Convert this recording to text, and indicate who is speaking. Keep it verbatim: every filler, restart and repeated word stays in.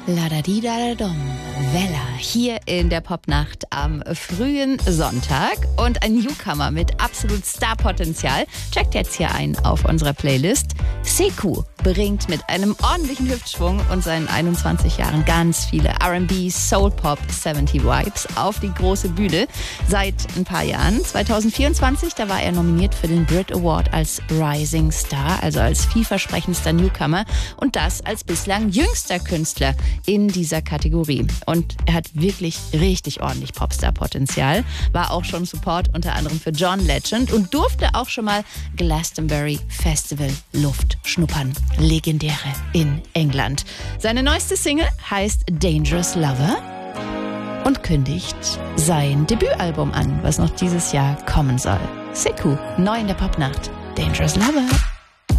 Speaker 1: La-da-di-da-da-dum. Wella, hier in der Popnacht am frühen Sonntag. Und ein Newcomer mit absolut Starpotenzial checkt jetzt hier ein auf unserer Playlist. Sekou bringt mit einem ordentlichen Hüftschwung und seinen einundzwanzig Jahren ganz viele R and B, Soul-Pop, siebzig Vibes auf die große Bühne. Seit ein paar Jahren, zwanzig vierundzwanzig, da war er nominiert für den Brit Award als Rising Star, also als vielversprechendster Newcomer. Und das als bislang jüngster Künstler in dieser Kategorie. Und er hat wirklich richtig ordentlich Popstar-Potenzial. War auch schon Support unter anderem für John Legend und durfte auch schon mal Glastonbury Festival Luft schnuppern. Legendäre in England. Seine neueste Single heißt Dangerous Lover und kündigt sein Debütalbum an, was noch dieses Jahr kommen soll. Sekou, neu in der Popnacht. Dangerous Lover.